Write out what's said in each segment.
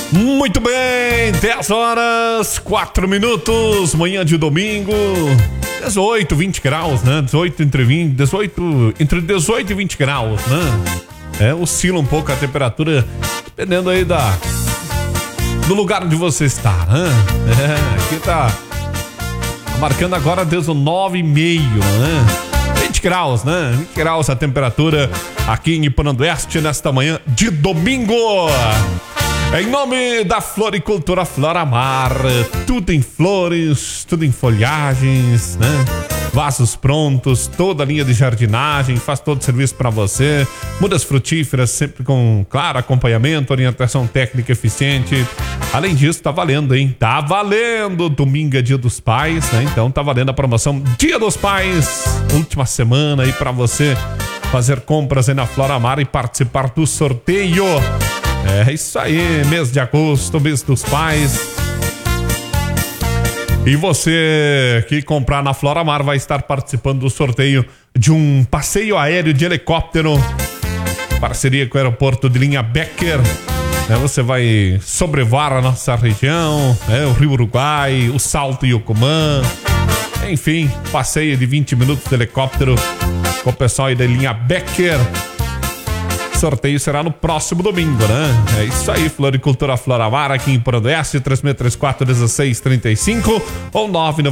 Muito bem, 10 horas, 4 minutos, manhã de domingo, 18, 20 graus, né? 18 entre 20, 18, entre 18 e 20 graus, né? Oscila um pouco a temperatura, dependendo aí do lugar onde você está, né? Aqui tá marcando agora 19,5, né? 20 graus, né? 20 graus a temperatura aqui em Ipanandueste nesta manhã de domingo. Em nome da Floricultura Floramar, tudo em flores, tudo em folhagens, né? Vasos prontos, toda a linha de jardinagem, faz todo o serviço para você. Mudas frutíferas, sempre com claro acompanhamento, orientação técnica eficiente. Além disso, tá valendo, hein? Tá valendo! Domingo é Dia dos Pais, né? Então tá valendo a promoção Dia dos Pais. Última semana aí para você fazer compras aí na Floramar e participar do sorteio. É isso aí, mês de agosto, mês dos pais. E você que comprar na Floramar vai estar participando do sorteio de um passeio aéreo de helicóptero, parceria com o aeroporto de linha Becker. Você vai sobrevoar a nossa região, o Rio Uruguai, o Salto Iocumã. Enfim, passeio de 20 minutos de helicóptero com o pessoal aí da linha Becker. Sorteio será no próximo domingo, né? É isso aí, Floricultura Floramar, aqui em Ipanandueste, 3634-1635 ou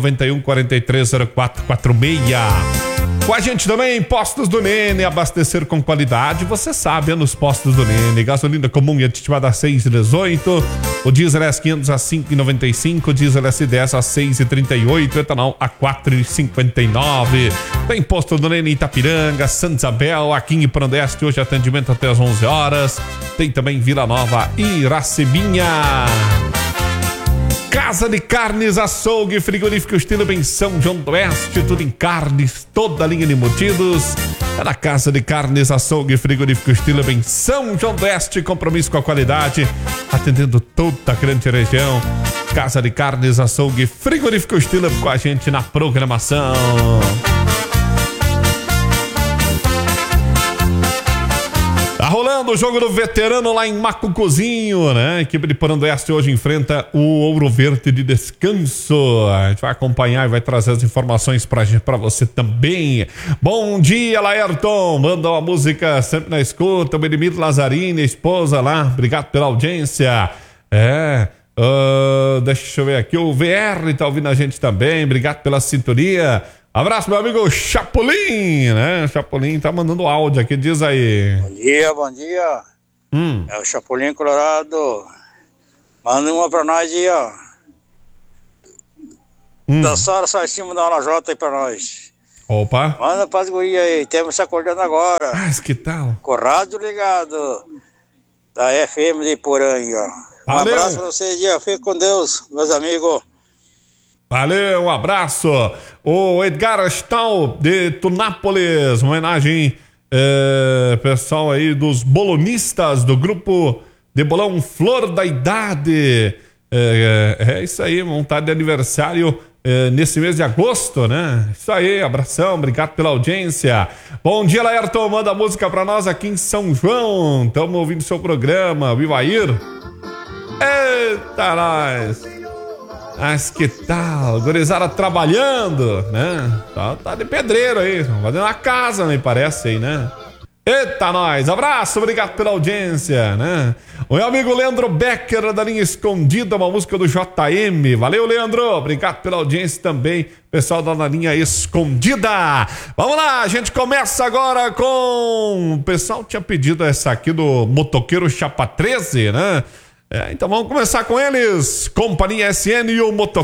991-430446. Com a gente também, Postos do Nene, abastecer com qualidade, você sabe, é nos Postos do Nene. Gasolina comum e aditivada a 6,18, o diesel S500 a 5,95, o diesel S10 a 6,38, etanol a 4,59. Tem Posto do Nene Itapiranga, Santa Isabel, aqui em Ipanandueste, hoje atendimento até às 11 horas. Tem também Vila Nova e Iracebinha. Casa de Carnes, Açougue, Frigorífico Estilo Bem São João do Oeste, tudo em carnes, toda a linha de embutidos. É na Casa de Carnes, Açougue, Frigorífico Estilo Bem São João do Oeste, compromisso com a qualidade, atendendo toda a grande região. Casa de Carnes, Açougue, Frigorífico Estilo com a gente na programação. Tá rolando o jogo do veterano lá em Macucuzinho, né? A equipe de Ipanandueste hoje enfrenta o Ouro Verde de Descanso. A gente vai acompanhar e vai trazer as informações pra você também. Bom dia, Laerton. Manda uma música sempre na escuta. O Benimito Lazzarini, esposa lá. Obrigado pela audiência. Deixa eu ver aqui. O VR tá ouvindo a gente também. Obrigado pela sintonia. Abraço, meu amigo Chapolin, né? Chapolin tá mandando áudio aqui, diz aí. Bom dia. É o Chapolin Colorado. Manda uma pra nós aí, ó. Da Sara sai em cima da Lajota aí pra nós. Opa. Manda pras gurias aí, temos se acordando agora. Que tal? Com o rádio ligado. Da FM de Iporanga. Um abraço pra vocês, dia. Fique com Deus, meus amigos. Valeu, um abraço. O Edgar Stahl de Tunápolis, uma homenagem pessoal aí dos bolonistas do grupo de bolão Flor da Idade. É isso aí, vontade de aniversário nesse mês de agosto, né? Isso aí, abração, obrigado pela audiência. Bom dia, Laerton, manda música pra nós aqui em São João. Estamos ouvindo seu programa, o Ivair. Eita, nós! Mas que tal? Gurizada trabalhando, né? Tá de pedreiro aí, fazendo uma casa, me parece aí, né? Eita, nós! Abraço, obrigado pela audiência, né? O meu amigo Leandro Becker, da linha Escondida, uma música do JM. Valeu, Leandro! Obrigado pela audiência também, pessoal da linha Escondida. Vamos lá, a gente começa agora com... O pessoal tinha pedido essa aqui do Motoqueiro Chapa 13, né? Então vamos começar com eles. Companhia SN e o Motoqueiro